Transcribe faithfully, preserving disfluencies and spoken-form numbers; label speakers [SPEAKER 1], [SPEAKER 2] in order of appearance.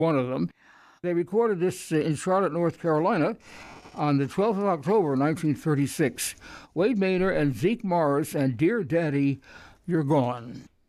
[SPEAKER 1] one of them. They recorded this in Charlotte, North Carolina, on the twelfth of October, nineteen thirty-six. Wade Maynor and Zeke Morris and Dear Daddy, You're Gone.